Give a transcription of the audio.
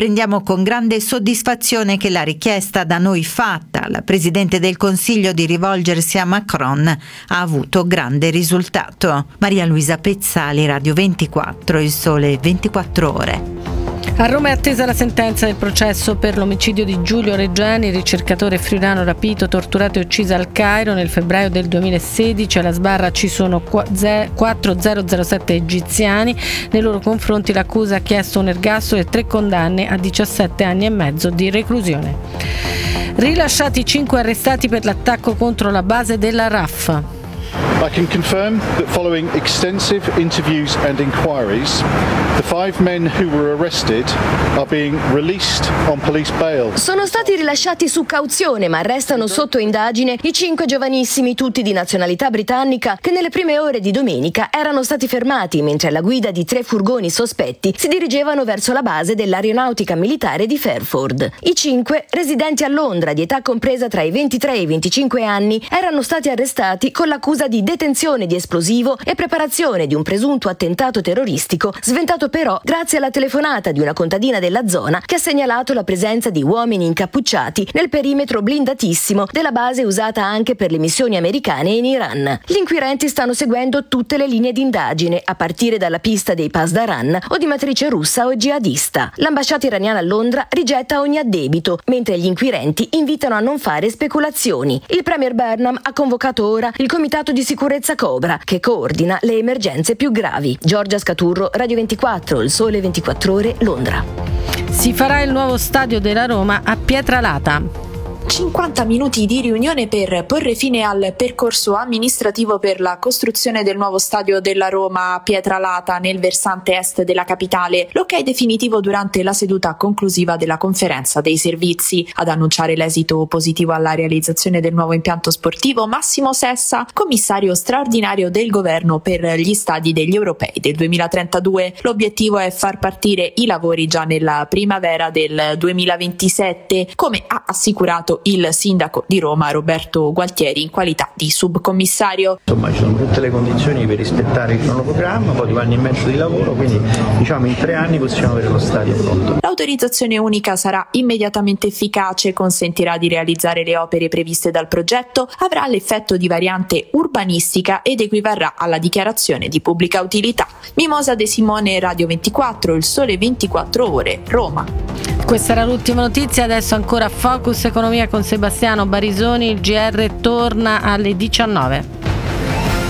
apprendiamo con grande soddisfazione che la richiesta da noi fatta al Presidente del Consiglio di rivolgersi a Macron ha avuto grande risultato. Maria Luisa Pezzali, Radio 24, Il Sole 24 Ore. A Roma è attesa la sentenza del processo per l'omicidio di Giulio Reggiani, ricercatore friulano rapito, torturato e ucciso al Cairo nel febbraio del 2016. Alla sbarra ci sono 4007 egiziani. Nei loro confronti l'accusa ha chiesto un ergastolo e 3 condanne a 17 anni e mezzo di reclusione. Rilasciati 5 arrestati per l'attacco contro la base della RAF. I can confirm that following extensive interviews and inquiries, the 5 men who were arrested are being released on police bail. Sono stati rilasciati su cauzione, ma restano sotto indagine i 5 giovanissimi, tutti di nazionalità britannica, che nelle prime ore di domenica erano stati fermati mentre alla guida di 3 furgoni sospetti si dirigevano verso la base dell'aeronautica militare di Fairford. I 5, residenti a Londra, di età compresa tra i 23 e i 25 anni, erano stati arrestati con l'accusa di detenzione di esplosivo e preparazione di un presunto attentato terroristico, sventato però grazie alla telefonata di una contadina della zona che ha segnalato la presenza di uomini incappucciati nel perimetro blindatissimo della base usata anche per le missioni americane in Iran. Gli inquirenti stanno seguendo tutte le linee di indagine, a partire dalla pista dei Pasdaran o di matrice russa o jihadista. L'ambasciata iraniana a Londra rigetta ogni addebito, mentre gli inquirenti invitano a non fare speculazioni. Il premier Burnham ha convocato ora il comitato di sicurezza Cobra, che coordina le emergenze più gravi. Giorgia Scaturro, Radio 24, Il Sole 24 Ore, Londra. Si farà il nuovo stadio della Roma a Pietralata. 50 minuti di riunione per porre fine al percorso amministrativo per la costruzione del nuovo stadio della Roma a Pietralata nel versante est della capitale. L'ok definitivo durante la seduta conclusiva della conferenza dei servizi. Ad annunciare l'esito positivo alla realizzazione del nuovo impianto sportivo Massimo Sessa, commissario straordinario del governo per gli stadi degli europei del 2032. L'obiettivo è far partire i lavori già nella primavera del 2027, come ha assicurato il sindaco di Roma Roberto Gualtieri in qualità di subcommissario. Insomma, ci sono tutte le condizioni per rispettare il cronoprogramma, poi 2 anni e mezzo di lavoro, quindi diciamo in 3 anni possiamo avere lo stadio pronto. L'autorizzazione unica sarà immediatamente efficace, consentirà di realizzare le opere previste dal progetto, avrà l'effetto di variante urbanistica ed equivarrà alla dichiarazione di pubblica utilità. Mimosa De Simone, Radio 24, Il Sole 24 Ore, Roma. Questa era l'ultima notizia, adesso ancora Focus Economia con Sebastiano Barisoni, il GR torna alle 19.